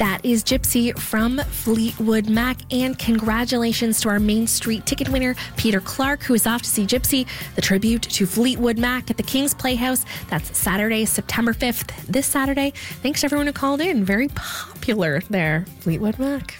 That is Gypsy from Fleetwood Mac, and congratulations to our Main Street ticket winner, Peter Clark, who is off to see Gypsy, the tribute to Fleetwood Mac at the King's Playhouse. That's Saturday, September 5th, this Saturday. Thanks to everyone who called in. Very popular there, Fleetwood Mac.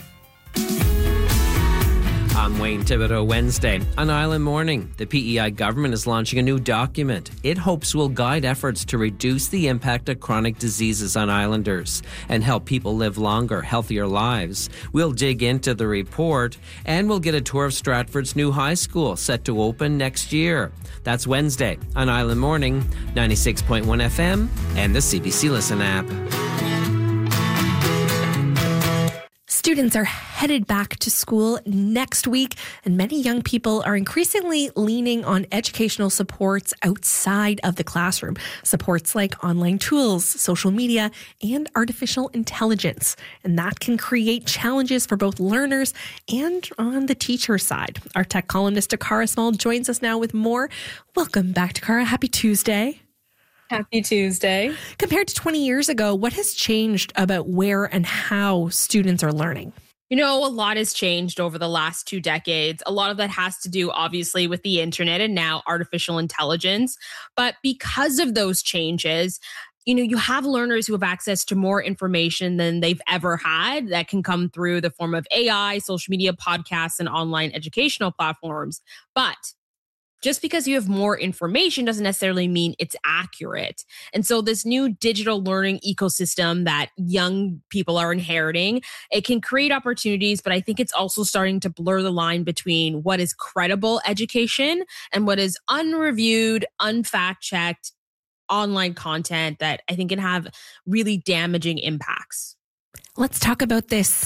I'm Wayne Thibodeau. Wednesday, on Island Morning, the PEI government is launching a new document it hopes will guide efforts to reduce the impact of chronic diseases on islanders and help people live longer, healthier lives. We'll dig into the report, and we'll get a tour of Stratford's new high school set to open next year. That's Wednesday on Island Morning, 96.1 FM and the CBC Listen app. Students are headed back to school next week, and many young people are increasingly leaning on educational supports outside of the classroom. Supports like online tools, social media, and artificial intelligence. And that can create challenges for both learners and on the teacher side. Our tech columnist, Takara Small, joins us now with more. Welcome back, Takara. Happy Tuesday. Happy Tuesday. Compared to 20 years ago, what has changed about where and how students are learning? You know, a lot has changed over the last 2 decades. A lot of that has to do, obviously, with the internet and now artificial intelligence. But because of those changes, you have learners who have access to more information than they've ever had that can come through the form of AI, social media, podcasts, and online educational platforms. But just because you have more information doesn't necessarily mean it's accurate. And so this new digital learning ecosystem that young people are inheriting, it can create opportunities, but I think it's also starting to blur the line between what is credible education and what is unreviewed, unfact-checked online content that I think can have really damaging impacts. Let's talk about this,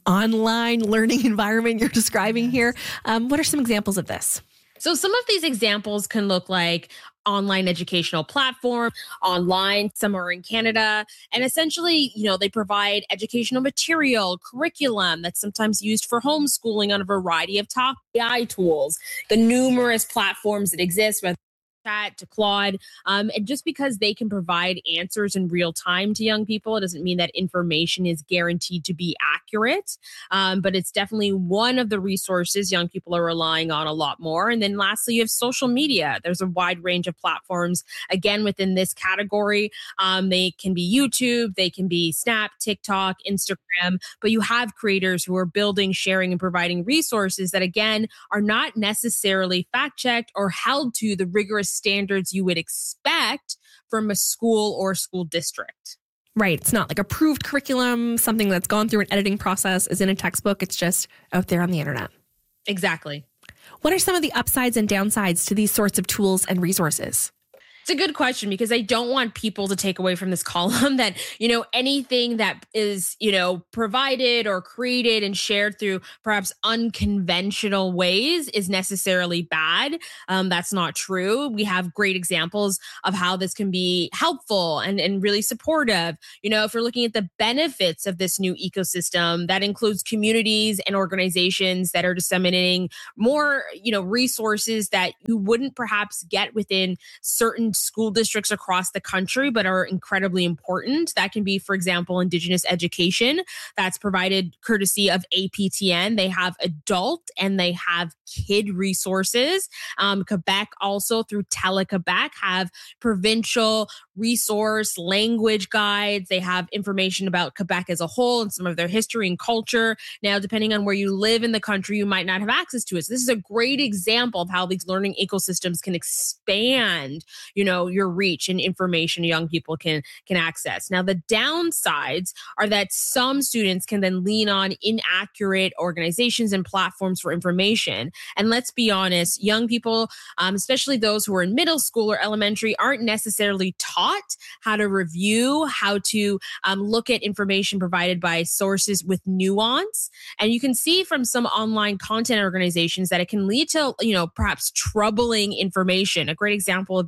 online learning environment you're describing here. What are some examples of this? So some of these examples can look like online educational platform, online, some are in Canada. And essentially, they provide educational material, curriculum that's sometimes used for homeschooling on a variety of top AI tools. The numerous platforms that exist, whether Chat to Claude. And just because they can provide answers in real time to young people, it doesn't mean that information is guaranteed to be accurate. But it's definitely one of the resources young people are relying on a lot more. And then lastly, you have social media. There's a wide range of platforms, again, within this category. They can be YouTube, they can be Snap, TikTok, Instagram, but you have creators who are building, sharing, and providing resources that, again, are not necessarily fact-checked or held to the rigorous standards you would expect from a school or school district. Right. It's not like approved curriculum, something that's gone through an editing process, is in a textbook. It's just out there on the internet. Exactly. What are some of the upsides and downsides to these sorts of tools and resources? It's a good question because I don't want people to take away from this column that, anything that is, provided or created and shared through perhaps unconventional ways is necessarily bad. That's not true. We have great examples of how this can be helpful and really supportive. If you're looking at the benefits of this new ecosystem, that includes communities and organizations that are disseminating more, resources that you wouldn't perhaps get within certain school districts across the country, but are incredibly important. That can be, for example, Indigenous education that's provided courtesy of APTN. They have adult and they have kid resources. Quebec also through Tele-Quebec have provincial resource language guides. They have information about Quebec as a whole and some of their history and culture. Now, depending on where you live in the country, you might not have access to it. So this is a great example of how these learning ecosystems can expand, your reach and information young people can access. Now, the downsides are that some students can then lean on inaccurate organizations and platforms for information. And let's be honest, young people, especially those who are in middle school or elementary, aren't necessarily taught how to review, how to look at information provided by sources with nuance. And you can see from some online content organizations that it can lead to, perhaps troubling information. A great example of this is something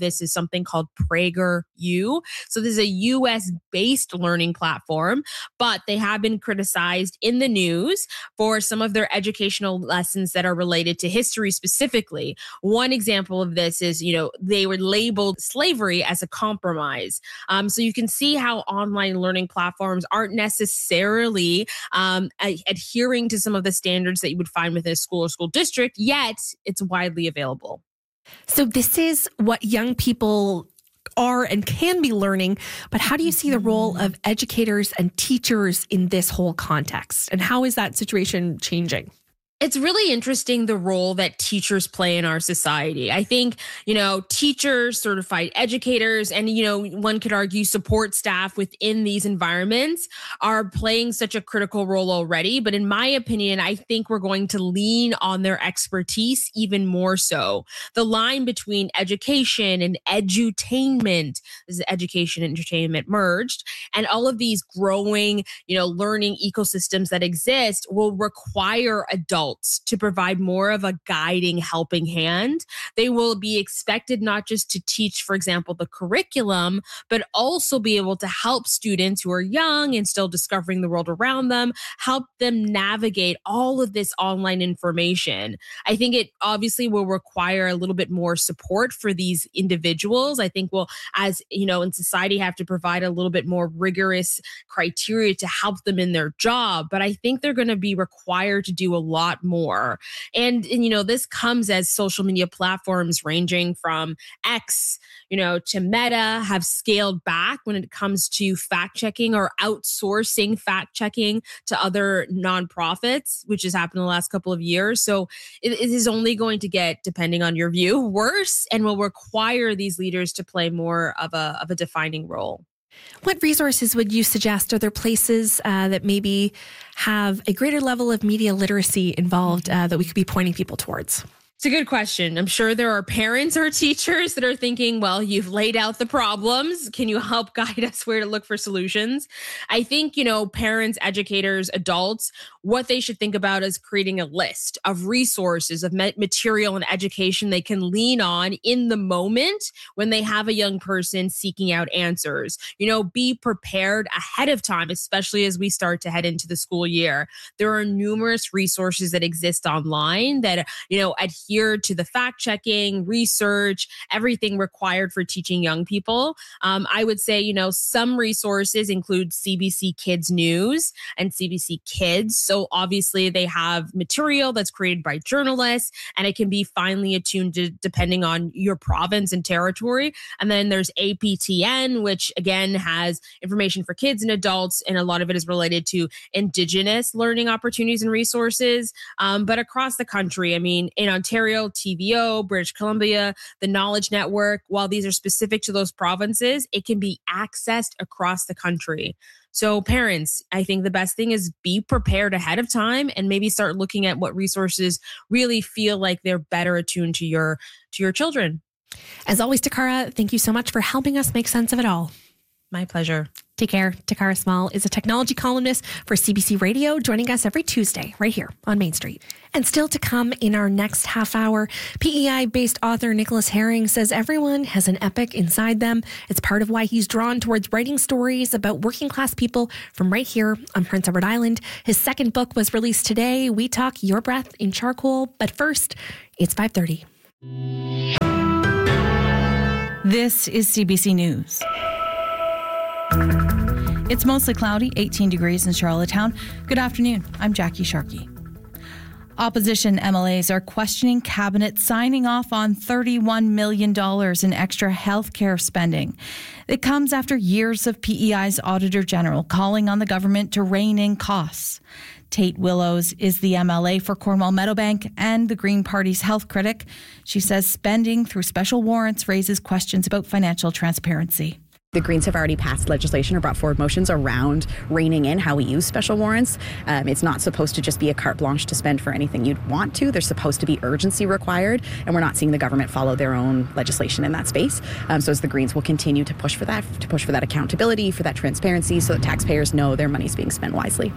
something called PragerU. So this is a US-based learning platform, but they have been criticized in the news for some of their educational lessons that are related to history specifically. One example of this is, they were labeled slavery as a compromise. So you can see how online learning platforms aren't necessarily adhering to some of the standards that you would find within a school or school district, yet it's widely available. So this is what young people are and can be learning, but how do you see the role of educators and teachers in this whole context? And how is that situation changing? It's really interesting the role that teachers play in our society. I think, teachers, certified educators, and, one could argue support staff within these environments are playing such a critical role already. But in my opinion, I think we're going to lean on their expertise even more so. The line between education and edutainment, this is education and entertainment merged, and all of these growing, learning ecosystems that exist will require adults to provide more of a guiding, helping hand. They will be expected not just to teach, for example, the curriculum, but also be able to help students who are young and still discovering the world around them, help them navigate all of this online information. I think it obviously will require a little bit more support for these individuals. I think we'll, as in society, have to provide a little bit more rigorous criteria to help them in their job. But I think they're going to be required to do a lot more. And this comes as social media platforms ranging from X, to Meta have scaled back when it comes to fact checking or outsourcing fact checking to other nonprofits, which has happened in the last couple of years. So it is only going to get, depending on your view, worse, and will require these leaders to play more of a defining role. What resources would you suggest? Are there places that maybe have a greater level of media literacy involved that we could be pointing people towards? It's a good question. I'm sure there are parents or teachers that are thinking, well, you've laid out the problems. Can you help guide us where to look for solutions? I think, parents, educators, adults, what they should think about is creating a list of resources, of material and education they can lean on in the moment when they have a young person seeking out answers. Be prepared ahead of time, especially as we start to head into the school year. There are numerous resources that exist online that, adhere to the fact checking, research, everything required for teaching young people. I would say, some resources include CBC Kids News and CBC Kids. So obviously they have material that's created by journalists, and it can be finely attuned to depending on your province and territory. And then there's APTN, which again has information for kids and adults, and a lot of it is related to Indigenous learning opportunities and resources. But across the country, in Ontario, TVO, British Columbia, the Knowledge Network, while these are specific to those provinces, it can be accessed across the country. So parents, I think the best thing is be prepared ahead of time and maybe start looking at what resources really feel like they're better attuned to your children. As always, Takara, thank you so much for helping us make sense of it all. My pleasure. Take care. Takara Small is a technology columnist for CBC Radio, joining us every Tuesday right here on Main Street. And still to come in our next half hour, PEI-based author Nicholas Herring says everyone has an epic inside them. It's part of why he's drawn towards writing stories about working class people from right here on Prince Edward Island. His second book was released today. We talk Your Breath in Charcoal. But first, it's 5:30. This is CBC News. It's mostly cloudy, 18 degrees in Charlottetown. Good afternoon. I'm Jackie Sharkey. Opposition MLAs are questioning Cabinet signing off on $31 million in extra health care spending. It comes after years of PEI's Auditor General calling on the government to rein in costs. Tate Willows is the MLA for Cornwall Meadowbank and the Green Party's health critic. She says spending through special warrants raises questions about financial transparency. The Greens have already passed legislation or brought forward motions around reining in how we use special warrants. It's not supposed to just be a carte blanche to spend for anything you'd want to. There's supposed to be urgency required, and we're not seeing the government follow their own legislation in that space. So as the Greens will continue to push for that accountability, for that transparency, so that taxpayers know their money's being spent wisely.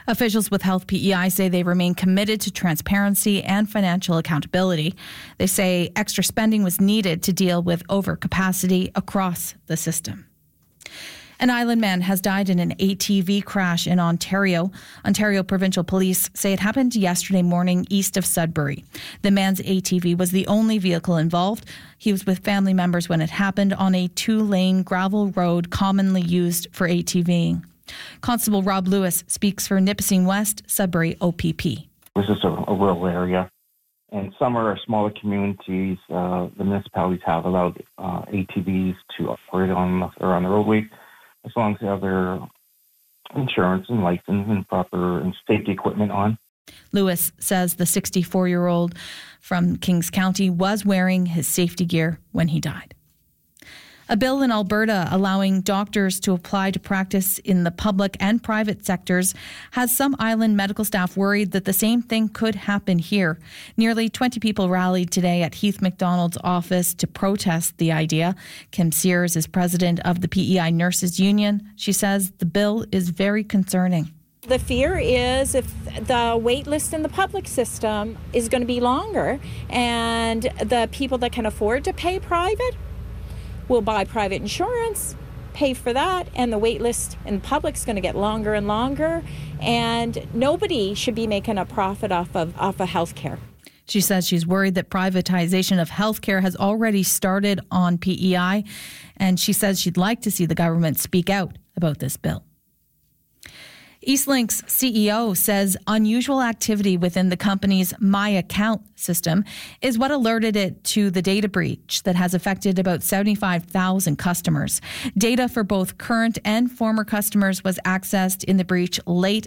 Officials with Health PEI say they remain committed to transparency and financial accountability. They say extra spending was needed to deal with overcapacity across the system. An Island man has died in an ATV crash in Ontario. Ontario Provincial Police say it happened yesterday morning east of Sudbury. The man's ATV was the only vehicle involved. He was with family members when it happened on a 2-lane gravel road commonly used for ATVing. Constable Rob Lewis speaks for Nipissing West, Sudbury OPP. This is a rural area, and some are smaller communities. The municipalities have allowed ATVs to operate on the roadway as long as they have their insurance and license and proper and safety equipment on. Lewis says the 64-year-old from Kings County was wearing his safety gear when he died. A bill in Alberta allowing doctors to apply to practice in the public and private sectors has some island medical staff worried that the same thing could happen here. Nearly 20 people rallied today at Heath MacDonald's office to protest the idea. Kim Sears is president of the PEI Nurses Union. She says the bill is very concerning. The fear is if the wait list in the public system is going to be longer and the people that can afford to pay private will buy private insurance, pay for that, and the wait list in public is going to get longer and longer, and nobody should be making a profit off of healthcare. She says she's worried that privatization of healthcare has already started on PEI, and she says she'd like to see the government speak out about this bill. Eastlink's CEO says unusual activity within the company's My Account system is what alerted it to the data breach that has affected about 75,000 customers. Data for both current and former customers was accessed in the breach late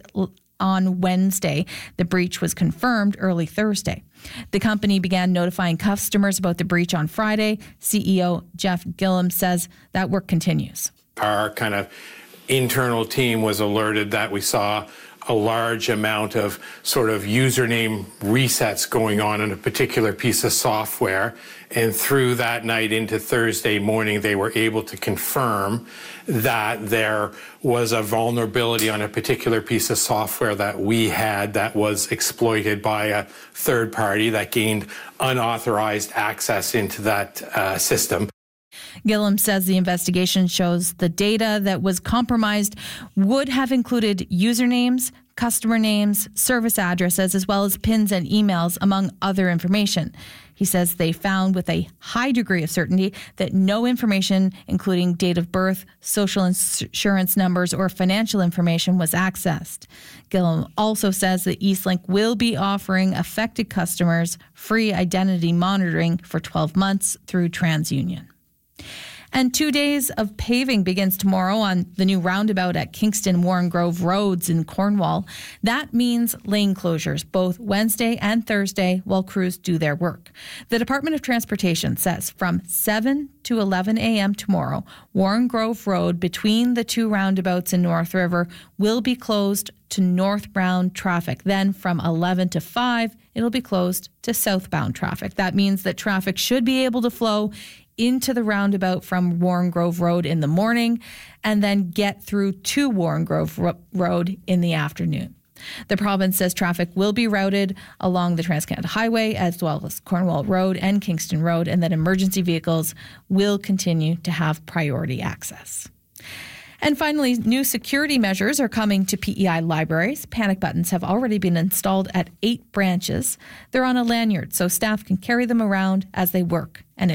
on Wednesday. The breach was confirmed early Thursday. The company began notifying customers about the breach on Friday. CEO Jeff Gillum says that work continues. Our kind of internal team was alerted that we saw a large amount of sort of username resets going on in a particular piece of software. And through that night into Thursday morning, they were able to confirm that there was a vulnerability on a particular piece of software that we had that was exploited by a third party that gained unauthorized access into that system. Gillum says the investigation shows the data that was compromised would have included usernames, customer names, service addresses, as well as PINs and emails, among other information. He says they found with a high degree of certainty that no information, including date of birth, social insurance numbers, or financial information was accessed. Gillum also says that Eastlink will be offering affected customers free identity monitoring for 12 months through TransUnion. And 2 days of paving begins tomorrow on the new roundabout at Kingston Warren Grove Roads in Cornwall. That means lane closures both Wednesday and Thursday while crews do their work. The Department of Transportation says from 7 to 11 a.m. tomorrow, Warren Grove Road between the two roundabouts in North River will be closed to northbound traffic. Then from 11 to 5, it'll be closed to southbound traffic. That means that traffic should be able to flow into the roundabout from Warren Grove Road in the morning and then get through to Warren Grove Road in the afternoon. The province says traffic will be routed along the Trans-Canada Highway as well as Cornwall Road and Kingston Road, and that emergency vehicles will continue to have priority access. And finally, new security measures are coming to PEI libraries. Panic buttons have already been installed at 8 branches. They're on a lanyard, so staff can carry them around as they work. And